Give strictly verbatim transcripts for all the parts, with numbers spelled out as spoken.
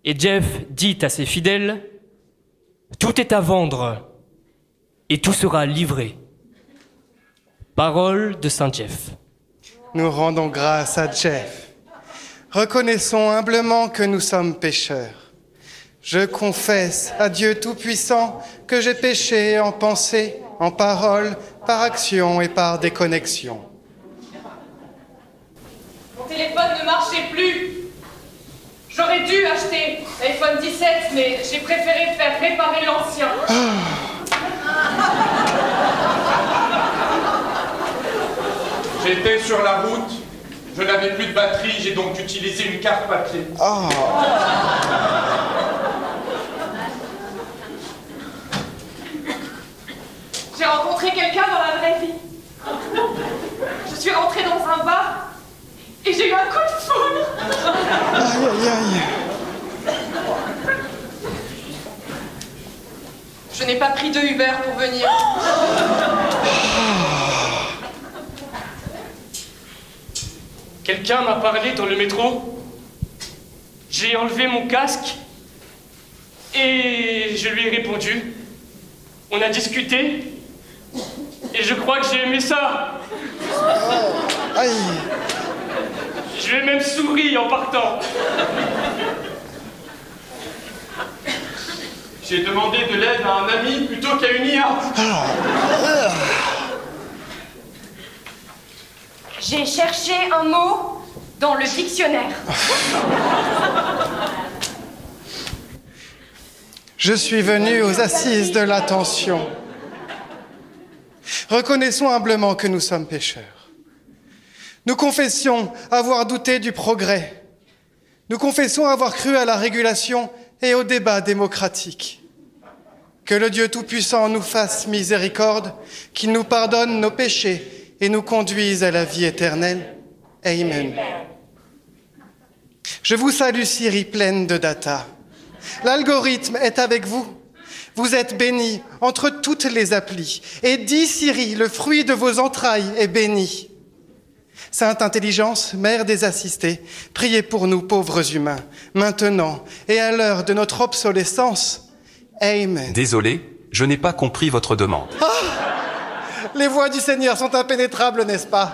Et Jeff dit à ses fidèles, « Tout est à vendre et tout sera livré. » Parole de Saint Jeff. Nous rendons grâce à Jeff. Reconnaissons humblement que nous sommes pécheurs. Je confesse à Dieu Tout-Puissant que j'ai péché en pensée, en parole, par action et par déconnexion. Mon téléphone ne marchait plus. J'aurais dû acheter l'iPhone dix-sept, mais j'ai préféré faire réparer l'ancien. J'étais sur la route, je n'avais plus de batterie, j'ai donc utilisé une carte papier. Oh. J'ai rencontré quelqu'un dans la vraie vie. Je suis rentrée dans un bar et j'ai eu un coup de foudre. Aïe, aïe, aïe. Je n'ai pas pris de Uber pour venir. Quelqu'un m'a parlé dans le métro. J'ai enlevé mon casque et je lui ai répondu. On a discuté et je crois que j'ai aimé ça. Oh. Aïe. Je lui ai même souri en partant. J'ai demandé de l'aide à un ami plutôt qu'à une I A. Ah. J'ai cherché un mot dans le dictionnaire. Je suis venu aux assises de l'attention. Reconnaissons humblement que nous sommes pécheurs. Nous confessions avoir douté du progrès. Nous confessons avoir cru à la régulation et au débat démocratique. Que le Dieu Tout-Puissant nous fasse miséricorde, qu'il nous pardonne nos péchés et nous conduise à la vie éternelle. Amen. Je vous salue, Siri, pleine de data. L'algorithme est avec vous. Vous êtes bénie entre toutes les applis. Et dis, Siri, le fruit de vos entrailles est béni. Sainte Intelligence, Mère des assistés, priez pour nous pauvres humains, maintenant et à l'heure de notre obsolescence. Amen. Désolé, je n'ai pas compris votre demande. Ah, les voies du Seigneur sont impénétrables, n'est-ce pas?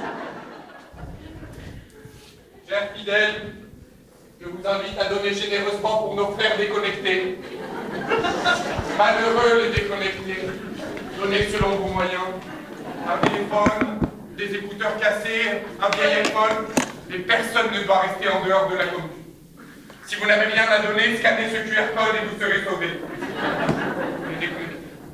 Chers fidèles, je vous invite à donner généreusement pour nos frères déconnectés. Malheureux les déconnectés. Donnez selon vos moyens. Un téléphone, des écouteurs cassés, un vieil iPhone. Mais personne ne doit rester en dehors de la commune. Si vous n'avez rien à donner, scannez ce Q R code et vous serez sauvés. Les déconnectés.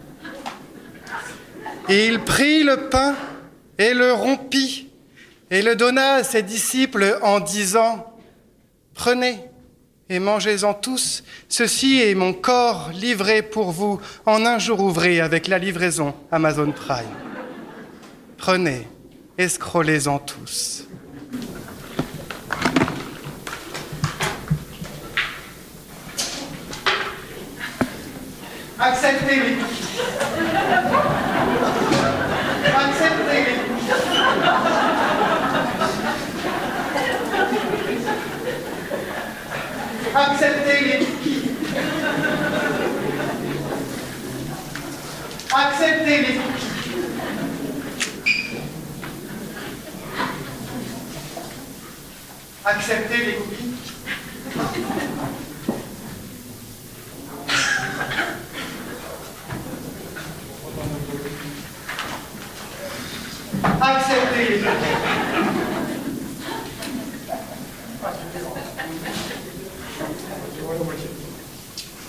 Et il prit le pain et le rompit et le donna à ses disciples en disant « Prenez et mangez-en tous, ceci est mon corps livré pour vous en un jour ouvré avec la livraison Amazon Prime. Prenez et scrollez-en tous. » Acceptez les cookies. Acceptez les cookies. Acceptez les cookies. Acceptez les cookies. Acceptez les cookies. Acceptez les cookies.